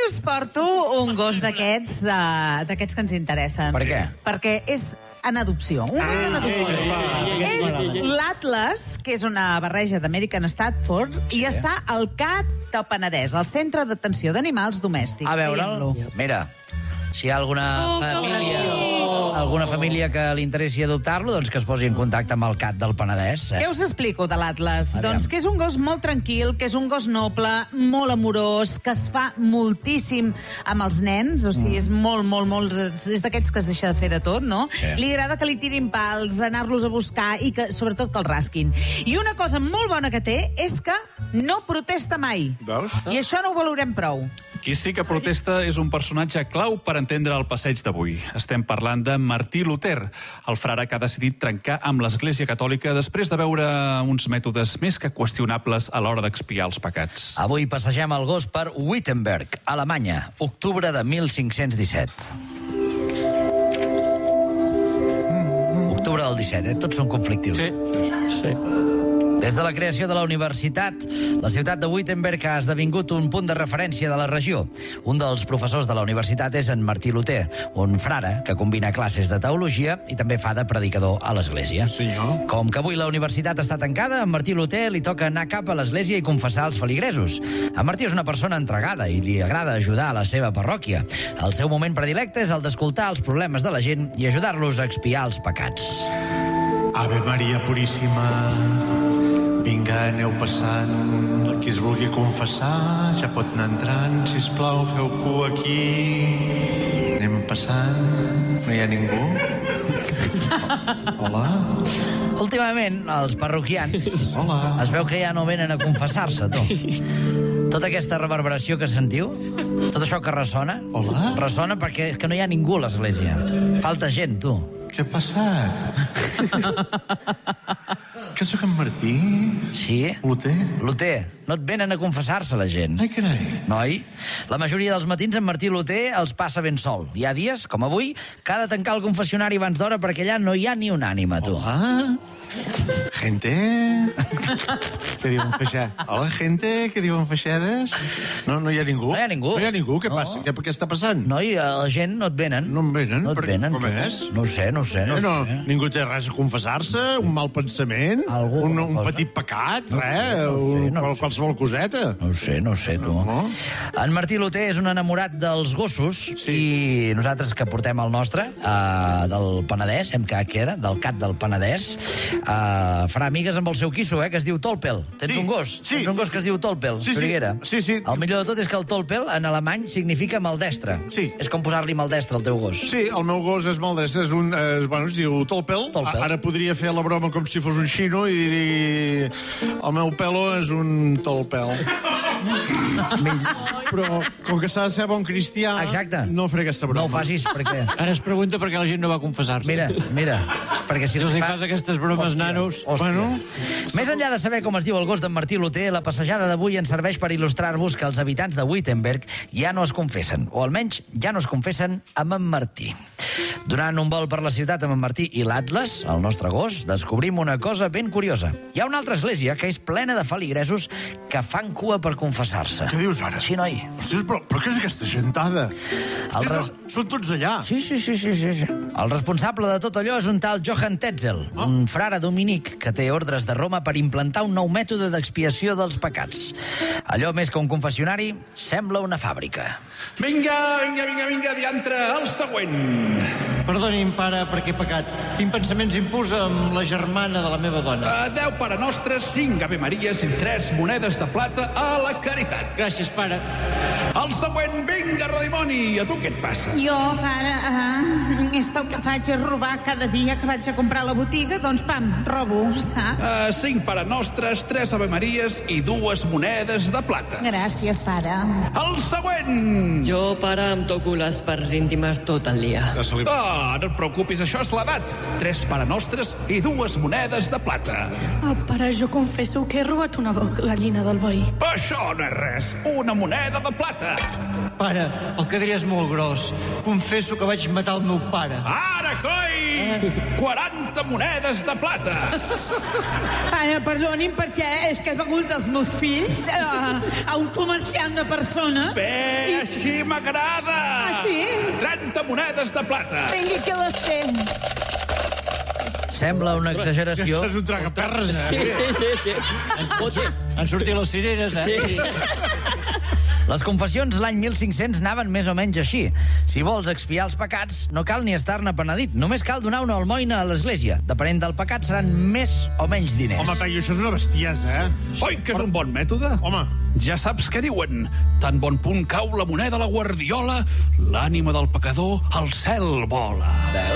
us porto un gos d'aquests que ens interessen. Per què? Perquè és en adopció. Un gos en adopció. És l'Atlas, que és una barreja d'American Stafford, i està al CAT del Penedès, al Centre d'Atenció d'Animals Domèstics. A veure'l. Mira, si hi ha alguna família que li interessi adoptar-lo, doncs que es posi en contacte amb el CAT del Penedès. Què us explico de l'Atlas? Doncs que és un gos molt tranquil, que és un gos noble, molt amorós, que es fa moltíssim amb els nens, o sigui, és molt... És d'aquests que es deixa de fer de tot, no? Sí. Li agrada que li tirin pals, anar-los a buscar i que, sobretot, que el rasquin. I una cosa molt bona que té és que no protesta mai. Veus? I això no ho valorem prou. Qui sí que protesta és un personatge clau per entendre el passeig d'avui. Estem parlant de Martí Luter, el frare que ha decidit trencar amb l'Església Catòlica després de veure uns mètodes més que qüestionables a l'hora d'expiar els pecats. Avui passegem el gos per Wittenberg, Alemanya, octubre de 1517. Octubre del 17, Tots són conflictius. Sí. Des de la creació de la universitat, la ciutat de Wittenberg ha esdevingut un punt de referència de la regió. Un dels professors de la universitat és en Martí Luter, un frare que combina classes de teologia i també fa de predicador a l'església. Senyor. Com que avui la universitat està tancada, a Martí Luter li toca anar cap a l'església i confessar els feligresos. En Martí és una persona entregada i li agrada ajudar a la seva parròquia. El seu moment predilecte és el d'escoltar els problemes de la gent i ajudar-los a expiar els pecats. Ave Maria Puríssima, vinga, aneu passant. Qui es vulgui confessar ja pot anar entrant. Sisplau, feu cua aquí. Anem passant. No hi ha ningú? Hola? Últimament, els parroquians Hola. es veu que ja no venen a confessar-se, tu. Tota aquesta reverberació que sentiu, tot això que ressona, Hola? ressona perquè és que no hi ha ningú a l'església. Falta gent, tu. Què ha passat? Que sóc en Martí? Sí? Luter? Luter, no et venen a confessar-se la gent. Ai, carai. Noi, la majoria dels matins en Martí Luter els passa ben sol. Hi ha dies, com avui, que ha de tancar el confessionari abans d'hora perquè allà no hi ha ni una ànima, tu. Hola? Gente? Què diuen feixar? Hola, gente? Què diuen feixades? No hi ha ningú? No hi ha ningú. No hi ha ningú? Què No. passa? Què està passant? Noi, la gent no et venen. No em venen? No et venen. Com tu. és? No ho sé. No, ningú té res a confessar-se? Un mal pensament? Alguna Un cosa? petit pecat? No ho sé, no ho sé. Qualsevol coseta? No ho sé, tu. No? En Martí Luter és un enamorat dels gossos i nosaltres que portem el nostre, del Penedès, del CAT del Penedès, farà amigues amb el seu quisso, que es diu Tolpel. Tens un gos? Sí. Tens un gos que es diu Tolpel, Sí. Xuriguera? Sí. El millor de tot és que el Tolpel, en alemany, significa maldestre. Sí. És com posar-li maldestre al teu gos. Sí, el meu gos és maldestre, es diu Tolpel. Tolpel. Ara podria fer la broma com si fos un xino i dir el meu pelo és un Tolpel. Però com que s'ha de ser bon cristià, Exacte. no faré aquesta broma. No ho facis, perquè... Ara es pregunta per què la gent no va confessar-se. Mira, perquè si els hi fas aquestes bromes, nanos... Bueno, Més enllà de saber com es diu el gos d'en Martí Luter, la passejada d'avui ens serveix per il·lustrar-vos que els habitants de Wittenberg ja no es confessen, o almenys ja no es confessen amb en Martí. Durant un vol per la ciutat amb en Martí i l'Atlas, el nostre gos, descobrim una cosa ben curiosa. Hi ha una altra església que és plena de feligresos que fan cua per confessar-se. què dius ara? Sí, noi. Ostres, però què és aquesta gentada? Ostres, són tots allà. Sí. El responsable de tot allò és un tal Johann Tetzel, un frare dominic que té ordres de Roma per implantar un nou mètode d'expiació dels pecats. Allò més que un confessionari sembla una fàbrica. Vinga, diantre, el següent. Perdoni'm, pare, per què he pecat? Quin pensament s'imposa amb la germana de la meva dona? 10 Pare Nostres, 5 Ave Maries i 3 monedes de plata a la caritat. Gràcies, pare. El següent, vinga, redimoni, a tu què et passa? Jo, pare, és que el que faig és robar cada dia que vaig a comprar a la botiga, doncs, pam, robo, saps? 5 Pare Nostres, 3 Ave Maries i 2 monedes de plata. Gràcies, pare. El següent! Jo, pare, em toco les parts íntimes tot el dia. No et preocupis, això és l'edat. 3 Pare Nostres i 2 monedes de plata. Pare, jo confesso que he robat una gallina del veí. Això no és res, una moneda de plata. plata. Pare, el cadrí és molt gros. Confesso que vaig matar el meu pare. Ara, coi! 40 monedes de plata. Pare, perdonin, perquè és que he begut els meus fills a un comerciant de persones. Bé, així m'agrada. Ah, sí? 30 monedes de plata. Vingui que les té. Sembla una exageració. Això és un tragaperres, Sí. Han sortit les cireres, Les confessions l'any 1500 anaven més o menys així. Si vols expiar els pecats, no cal ni estar-ne penedit. Només cal donar una almoina a l'església. Depenent del pecat, seran més o menys diners. Home, Peyu, això és una bestiesa, Oi que és un bon mètode? Home. Ja saps què diuen. Tan bon punt cau la moneda a la guardiola, l'ànima del pecador al cel vola.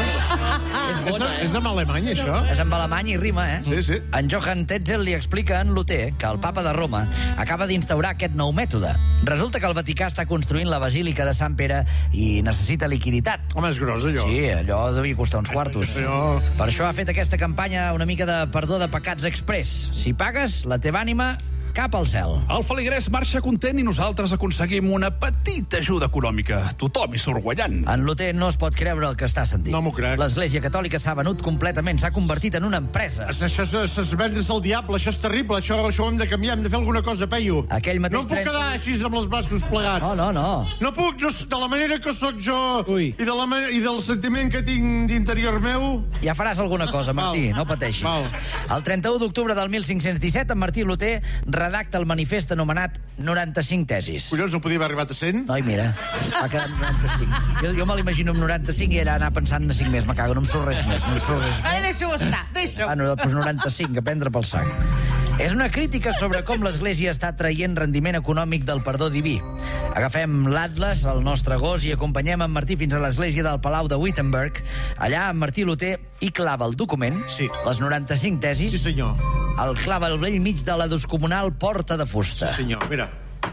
És amb alemany, això? És amb alemany i rima, Sí. En Johann Tetzel li explica a en Luter que el papa de Roma acaba d'instaurar aquest nou mètode. Resulta que el Vaticà està construint la Basílica de Sant Pere i necessita liquiditat. Home, és gros, allò. Sí, allò devia costar uns quartos. Però- Per això ha fet aquesta campanya una mica de perdó de pecats express. Si pagues, la teva ànima cap al cel. El feligrès marxa content i nosaltres aconseguim una petita ajuda econòmica. Tothom hi surt guanyant. En Luter no es pot creure el que està sentint. No m'ho crec. L'Església Catòlica s'ha venut completament, s'ha convertit en una empresa. Això és vendes del diable, això és terrible, això ho hem de canviar, hem de fer alguna cosa, Peyu. Aquell mateix No em puc quedar així amb els braços plegats. No. No puc, de la manera que sóc jo Ui. i del sentiment que tinc d'interior meu. Ja faràs alguna cosa, Martí, Val. no pateixis. Val. El 31 d'octubre del 1517, en Martí Luter redacta el manifest anomenat 95 tesis. Collons, no podia haver arribat a 100? Noi, mira, va quedar en 95. Jo me l'imagino amb 95 i era anar pensant en 5 més. Me cago, no em surt res més. Ara deixa-ho estar, deixa-ho. Ah, no, doncs 95, a prendre pel sac. És una crítica sobre com l'Església està traient rendiment econòmic del perdó diví. Agafem l'Atlas, el nostre gos, i acompanyem en Martí fins a l'església del Palau de Wittenberg. Allà, en Martí Luter hi clava el document, Sí. les 95 tesis, Sí, senyor. el clava al vell mig de la descomunal porta de fusta. Sí, senyor, mira.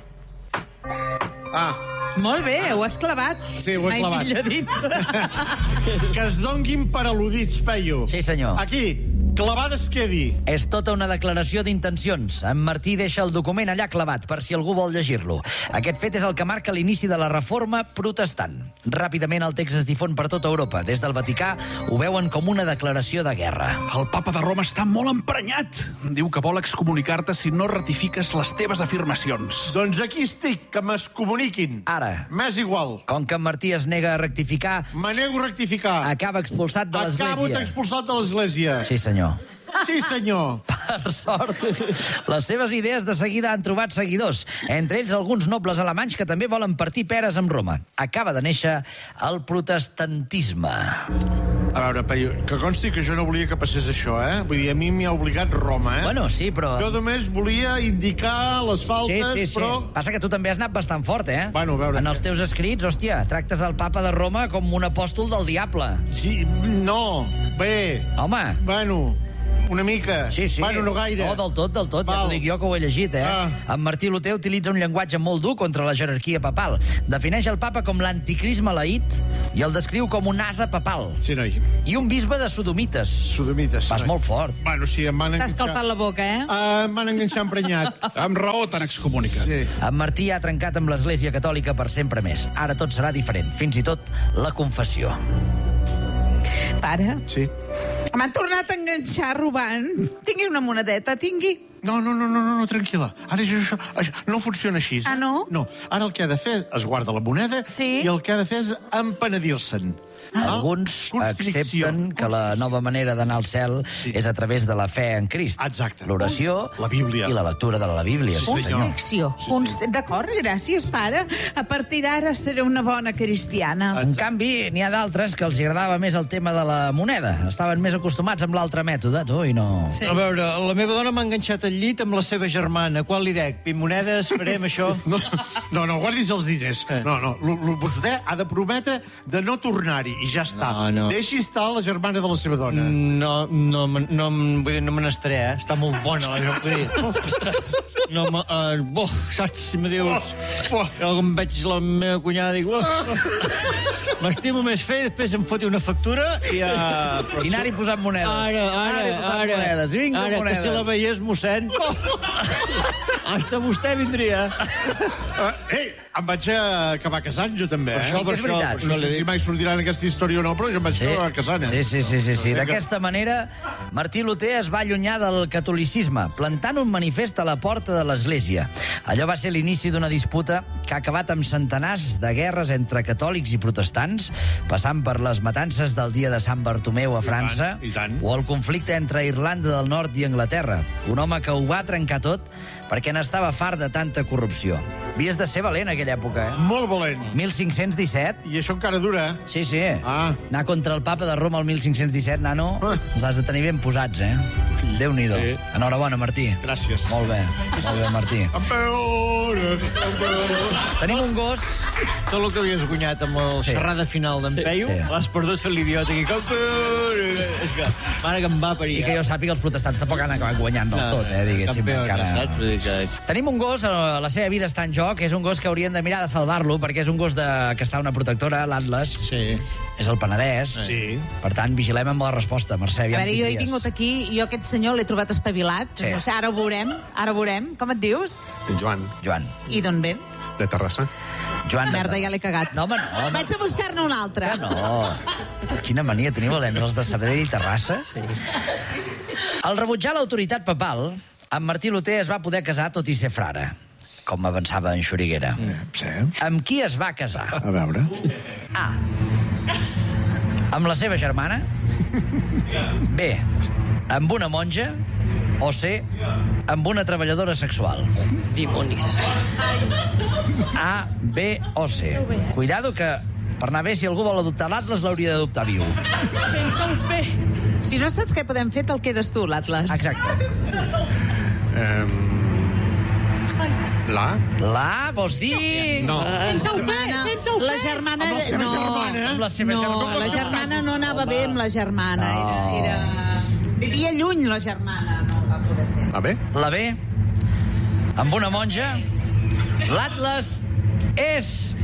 Molt bé, ho has clavat. Sí, ho he Mai clavat. millor dit. Que es donguin per al·ludits, Peyu. Sí, senyor. Aquí, clavades quedi. És tota una declaració d'intencions. En Martí deixa el document allà clavat, per si algú vol llegir-lo. Aquest fet és el que marca l'inici de la reforma protestant. Ràpidament el text es difon per tota Europa. Des del Vaticà ho veuen com una declaració de guerra. El papa de Roma està molt emprenyat. Diu que vol excomunicar-te si no ratifiques les teves afirmacions. Doncs aquí estic, que m'excomuniquin. Ara, M'és igual. com que en Martí es nega a rectificar, Me nego a rectificar. acaba expulsat de Acabo l'església. expulsat de l'església. Sí, senyor. Sí, senyor. Per sort, les seves idees de seguida han trobat seguidors, entre ells alguns nobles alemanys que també volen partir peres amb Roma. Acaba de néixer el protestantisme. A veure, Peyu, que consti que jo no volia que passés això, Vull dir, a mi m'hi ha obligat Roma, Bueno, sí, però... Jo només volia indicar les faltes, Sí. però... Passa que tu també has anat bastant fort, Bueno, a veure... En els teus escrits, hòstia, tractes el papa de Roma com un apòstol del diable. Sí, no, bé, Home, bueno, una mica. sí. Bueno, no gaire. No, del tot, ja Val. t'ho dic jo que ho he llegit, Ah. En Martí Luter utilitza un llenguatge molt dur contra la jerarquia papal. Defineix el papa com l'anticris maleït i el descriu com un ase papal. Sí, noi, I un bisbe de sodomites. sodomites. Vas noi. molt fort. Bueno, sí, em van T'has enganxar... calfat la boca, Em van enganxar emprenyat. Amb raó t'han excomunicat. Sí. En Martí ha trencat amb l'Església Catòlica per sempre més. Ara tot serà diferent, fins i tot la confessió. Pare, Sí. m'han tornat a enganxar robant. Tingui una monedeta, tingui. No, tranquil·la. Ara això no funciona així. Ah, no? No, ara el que ha de fer es guarda la moneda Sí. i el que ha de fer és empenedir-se'n. Alguns Constricció. accepten que la nova manera d'anar al cel Sí. és a través de la fe en Crist. Exacte. L'oració La Bíblia. i la lectura de la Bíblia. Sí, senyor. senyor. Constricció. D'acord, gràcies, pare. A partir d'ara seré una bona cristiana. En canvi, n'hi ha d'altres que els agradava més el tema de la moneda. Estaven més acostumats amb l'altre mètode, tu, i no... Sí. A veure, la meva dona m'ha enganxat al llit amb la seva germana. Quan li dec? 20 monedes, farem això? No, guardis els diners. No, vostè ha de prometre de no tornar-hi i ja està. No. Deixi estar la germana de la seva dona. No me n'estaré, Està molt bona, la vull dir. Saps si me dius... Em veig la meva cunyada i dic... M'estimo més fer i després em foti una factura i ja... I anar-hi posant monedes. Ara, Anar-hi posant monedes. Vinga, ara, que monedes. si la veiés, mossèn. Hasta vostè vindria. Ei, em vaig acabar casant, jo també. Sí que és veritat. No sé si mai sortirà en aquesta història o no, però jo em vaig acabar casant. Sí. D'aquesta manera, Martí Luter es va allunyar del catolicisme, plantant un manifest a la porta de l'església. Allò va ser l'inici d'una disputa que ha acabat amb centenars de guerres entre catòlics i protestants, passant per les matances del dia de Sant Bartomeu a França, I tant. o el conflicte entre Irlanda del Nord i Anglaterra. Un home que ho va trencar tot perquè n'estava fart de tanta corrupció. Havies de ser valent, aquella època, Molt valent. 1517. I això encara dura, Sí. Ah. Anar contra el papa de Roma el 1517, nano, els has de tenir ben posats, Déu-n'hi-do. Sí. Enhorabona, Martí. Gràcies. Molt bé, Martí. Tenim un gos... Tot el que havies guanyat amb el xerrada final d'en Peyu, l'has perdut fent l'idiota aquí. És que, mare que em va parir. I que jo sàpiga, els protestants tampoc han acabat guanyant del tot, diguéssim. Tenim un gos, la seva vida està en joc, és un gos que haurien de mirar de salvar-lo, perquè és un gos que està a una protectora, l'Atlas. Sí. És el Penedès. Sí. Per tant, vigilem amb la resposta, Mercè. A veure, jo he vingut aquí, jo aquest senyor l'he trobat espavilat. Sí. No sé, ara ho veurem. Com et dius? Joan, I d'on vens? de Terrassa. Joan. Merda, ja l'he cagat. No, home. Vaig a buscar-ne un altre. No. Quina mania teniu a vendre els de Sabadell i Terrassa? Sí. Al rebutjar l'autoritat papal, en Martí Luter es va poder casar tot i ser frare, com avançava en Xuriguera. Sí. Amb qui es va casar? A veure. A. Amb la seva germana. B. Amb una monja. O C. Amb una treballadora sexual. Dimonis. A, B o C. Cuidado que, per anar bé, si algú vol adoptar l'Atlas, l'hauria d'adoptar viu. Pensa-ho bé. Si no saps què podem fer, te'l quedes tu, l'Atlas. Exacte. La? La, vols dir? No. Pensa-ho bé, pensa-ho bé. La germana... Amb la seva germana. Amb la seva germana. No, la germana no anava bé amb la germana. Era... Vivia lluny, la germana. No va poder ser. La B? La B, amb una monja. L'Atlas és